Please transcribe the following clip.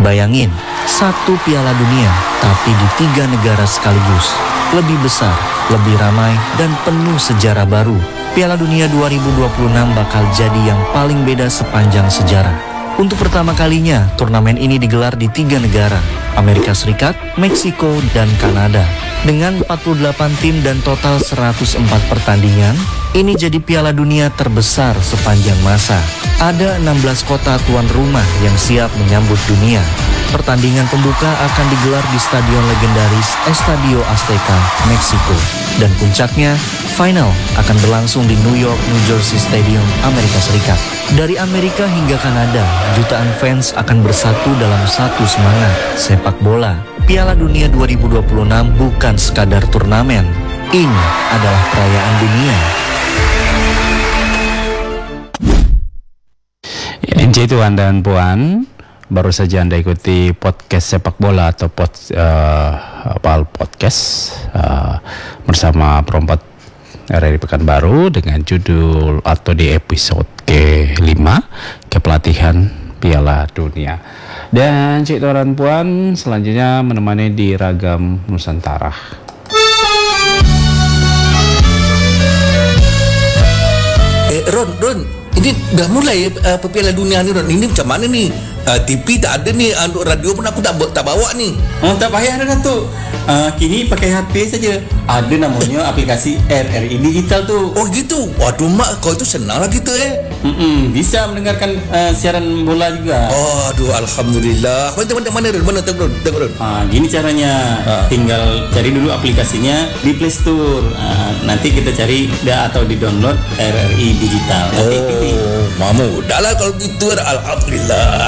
Bayangin, satu Piala Dunia, tapi di 3 negara sekaligus. Lebih besar, lebih ramai, dan penuh sejarah baru. Piala Dunia 2026 bakal jadi yang paling beda sepanjang sejarah. Untuk pertama kalinya, turnamen ini digelar di 3 negara, Amerika Serikat, Meksiko, dan Kanada. Dengan 48 tim dan total 104 pertandingan, ini jadi Piala Dunia terbesar sepanjang masa. Ada 16 kota tuan rumah yang siap menyambut dunia. Pertandingan pembuka akan digelar di stadion legendaris Estadio Azteca, Meksiko. Dan puncaknya, final akan berlangsung di New York, New Jersey Stadium, Amerika Serikat. Dari Amerika hingga Kanada, jutaan fans akan bersatu dalam satu semangat, sepak bola. Piala Dunia 2026 bukan sekadar turnamen. Ini adalah perayaan dunia. Ya, tuan dan puan, baru saja Anda ikuti podcast sepak bola atau podcast bersama Perompak RRI Pekanbaru dengan judul atau di episode ke-5 kepelatihan Piala Dunia. Dan Cik Tuan Puan selanjutnya menemani di Ragam Nusantara. Ron, ini dah mulai Piala Dunia ni Ron. Ini macam mana ni? TV tak ada ni, radio pun aku tak bawa ni. Tak payah dah tu. Kini pakai HP saja. Ada namanya aplikasi RRI Digital tu. Oh gitu. Waduh mak, kau itu senang lah kita Bisa mendengarkan siaran bola juga. Oh, aduh alhamdulillah. Mana Ron? Tengok Ron. Gini caranya. Tinggal cari dulu aplikasinya di Play Store. Nanti kita cari atau di download RRI Digital. Nanti pilih. Mamu, dah lah kalau gitu alhamdulillah.